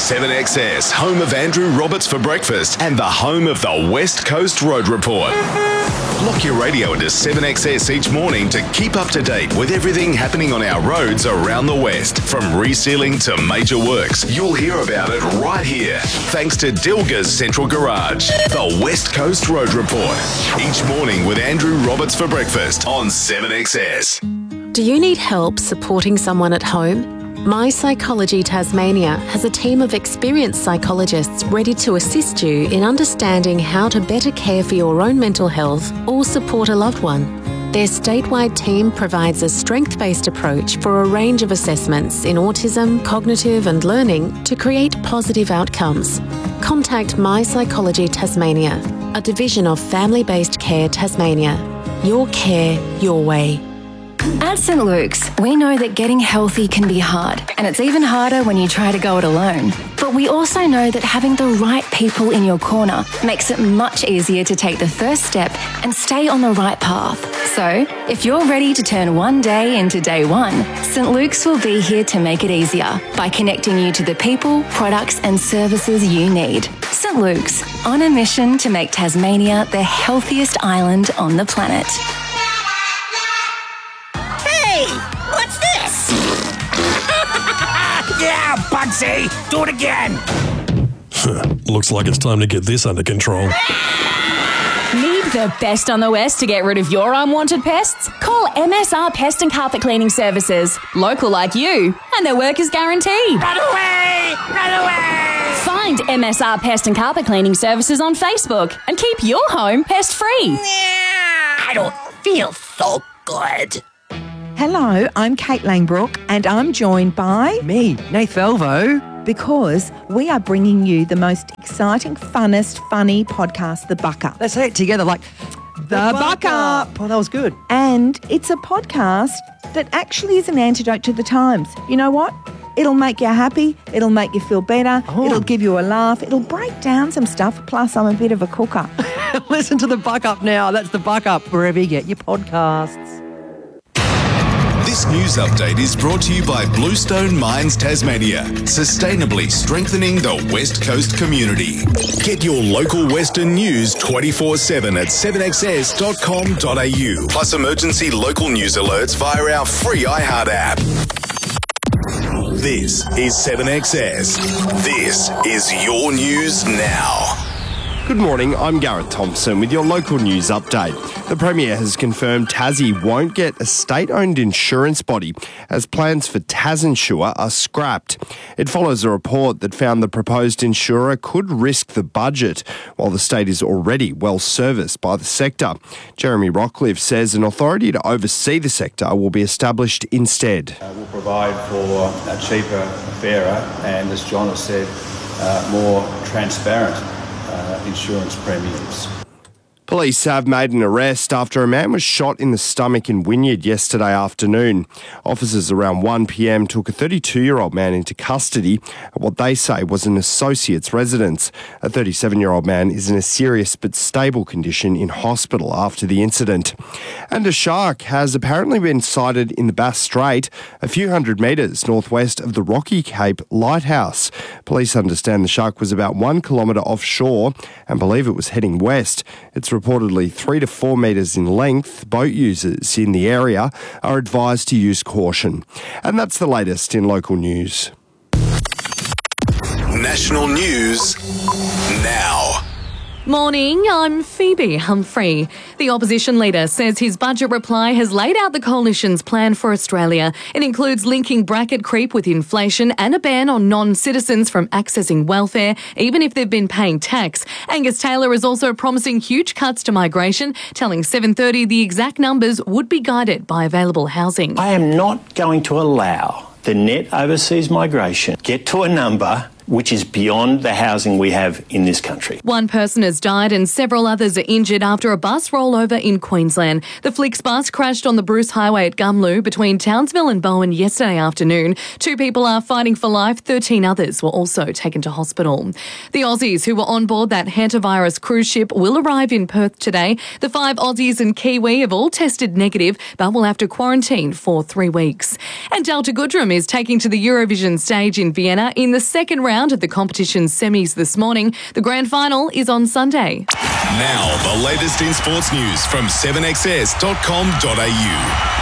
7XS, home of Andrew Roberts for breakfast and the home of the West Coast Road Report. Lock your radio into 7XS each morning to keep up to date with everything happening on our roads around the West. From resealing to major works, you'll hear about it right here. Thanks to Dilga's Central Garage. The West Coast Road Report. Each morning with Andrew Roberts for breakfast on 7XS. Do you need help supporting someone at home? My Psychology Tasmania has a team of experienced psychologists ready to assist you in understanding how to better care for your own mental health or support a loved one. Their statewide team provides a strength-based approach for a range of assessments in autism, cognitive and learning to create positive outcomes. Contact My Psychology Tasmania, a division of Family-Based Care Tasmania. Your care, your way. At St Luke's, we know that getting healthy can be hard, and it's even harder when you try to go it alone. But we also know that having the right people in your corner makes it much easier to take the first step and stay on the right path. So, if you're ready to turn one day into day one, St Luke's will be here to make it easier by connecting you to the people, products and services you need. St Luke's, on a mission to make Tasmania the healthiest island on the planet. What's this? Yeah, Bugsy! Do it again! Looks like it's time to get this under control. Need the best on the West to get rid of your unwanted pests? Call MSR Pest and Carpet Cleaning Services. Local like you, and their work is guaranteed. Run away! Run away! Find MSR Pest and Carpet Cleaning Services on Facebook and keep your home pest-free. I don't feel so good. Hello, I'm Kate Langbrook and I'm joined by... Me, Nath Velvo. Because we are bringing you the most exciting, funnest, funny podcast, The Buck Up. Let's say it together like... The Buck Up. Oh, that was good. And it's a podcast that actually is an antidote to the times. You know what? It'll make you happy. It'll make you feel better. Oh. It'll give you a laugh. It'll break down some stuff. Plus, I'm a bit of a cooker. Listen to The Buck Up now. That's The Buck Up, wherever you get your podcasts. This news update is brought to you by Bluestone Mines Tasmania, sustainably strengthening the West Coast community. Get your local Western news 24/7 at 7xs.com.au, plus emergency local news alerts via our free iHeart app. This is 7XS. This is your news now. Good morning, I'm Gareth Thompson with your local news update. The Premier has confirmed Tassie won't get a state-owned insurance body as plans for TasInsure are scrapped. It follows a report that found the proposed insurer could risk the budget, while the state is already well serviced by the sector. Jeremy Rockcliffe says an authority to oversee the sector will be established instead. We'll provide for a cheaper, fairer and, as John has said, more transparent insurance premiums. Police have made an arrest after a man was shot in the stomach in Wynyard yesterday afternoon. Officers around 1 p.m. took a 32-year-old man into custody at what they say was an associate's residence. A 37-year-old man is in a serious but stable condition in hospital after the incident. And a shark has apparently been sighted in the Bass Strait, a few hundred metres northwest of the Rocky Cape Lighthouse. Police understand the shark was about 1 kilometre offshore and believe it was heading west. It's reportedly 3 to 4 metres in length. Boat users in the area are advised to use caution. And that's the latest in local news. National news now. Morning, I'm Phoebe Humphrey. The opposition leader says his budget reply has laid out the coalition's plan for Australia. It includes linking bracket creep with inflation and a ban on non-citizens from accessing welfare, even if they've been paying tax. Angus Taylor is also promising huge cuts to migration, telling 7:30 the exact numbers would be guided by available housing. I am not going to allow the net overseas migration get to a number which is beyond the housing we have in this country. One person has died and several others are injured after a bus rollover in Queensland. The Flix bus crashed on the Bruce Highway at Gumlu between Townsville and Bowen yesterday afternoon. 2 people are fighting for life. 13 others were also taken to hospital. The Aussies who were on board that hantavirus cruise ship will arrive in Perth today. The 5 Aussies and Kiwi have all tested negative but will have to quarantine for 3 weeks. And Delta Goodrem is taking to the Eurovision stage in Vienna in the second round round of the competition's semis this morning. The grand final is on Sunday. Now, the latest in sports news from 7XS.com.au.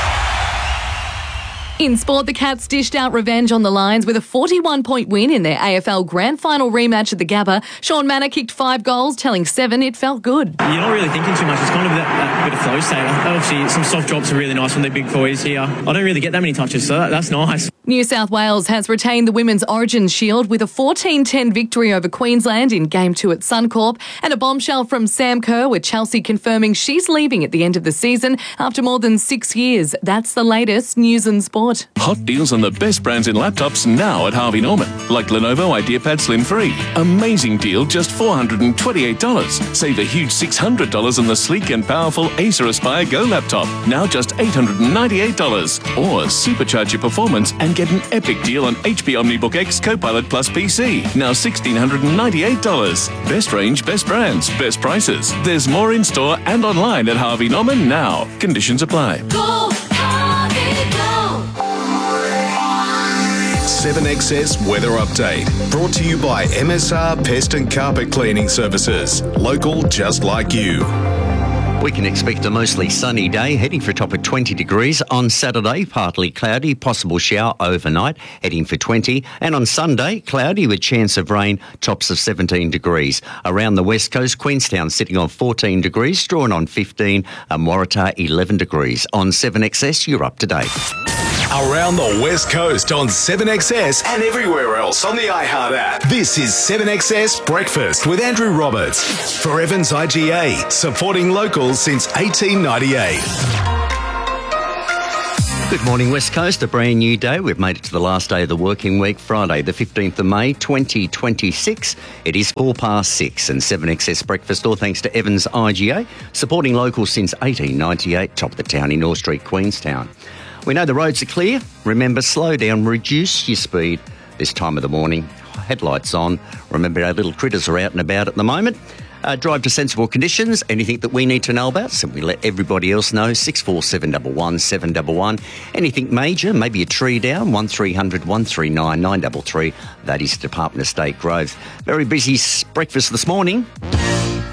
In sport, the Cats dished out revenge on the Lions with a 41-point win in their AFL Grand Final rematch at the Gabba. Sean Manor kicked 5 goals, telling Seven it felt good. You're not really thinking too much. It's kind of that bit of flow state. Obviously, some soft drops are really nice from the big boys here. I don't really get that many touches, so that's nice. New South Wales has retained the Women's Origin Shield with a 14-10 victory over Queensland in Game 2 at Suncorp, and a bombshell from Sam Kerr with Chelsea confirming she's leaving at the end of the season after more than 6 years. That's the latest news and sport. Hot deals on the best brands in laptops now at Harvey Norman, like Lenovo IdeaPad Slim 3. Amazing deal, just $428. Save a huge $600 on the sleek and powerful Acer Aspire Go laptop, now just $898. Or supercharge your performance and get an epic deal on HP OmniBook X Copilot Plus PC, now $1,698. Best range, best brands, best prices. There's more in store and online at Harvey Norman now. Conditions apply. Go, Harvey, go! 7XS Weather Update, brought to you by MSR Pest and Carpet Cleaning Services. Local just like you. We can expect a mostly sunny day, heading for a top of 20 degrees. On Saturday, partly cloudy, possible shower overnight, heading for 20. And on Sunday, cloudy with chance of rain, tops of 17 degrees. Around the west coast, Queenstown sitting on 14 degrees, Strawn on 15, and Waratah 11 degrees. On 7XS, you're up to date. Around the West Coast on 7XS and everywhere else on the iHeart app. This is 7XS Breakfast with Andrew Roberts for Evans IGA, supporting locals since 1898. Good morning, West Coast. A brand new day. We've made it to the last day of the working week, Friday, the 15th of May, 2026. It is 6:04 and 7XS Breakfast, all thanks to Evans IGA, supporting locals since 1898, top of the town in North Street, Queenstown. We know the roads are clear. Remember, slow down, reduce your speed this time of the morning. Headlights on. Remember, our little critters are out and about at the moment. Drive to sensible conditions. Anything that we need to know about, so we let everybody else know. 64711 711. Anything major, maybe a tree down, 1300 139 933. That is Department of State Grove. Very busy breakfast this morning.